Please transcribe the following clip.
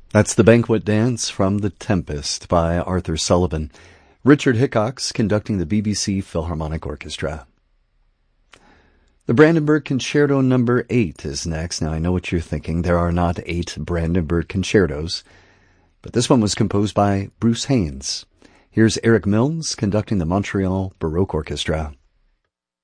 That's the Banquet Dance from The Tempest by Arthur Sullivan. Richard Hickox conducting the BBC Philharmonic Orchestra. The Brandenburg Concerto No. 8 is next. Now, I know what you're thinking. There are not 8 Brandenburg concertos, but this one was composed by Bruce Haynes. Here's Eric Milnes conducting the Montreal Baroque Orchestra.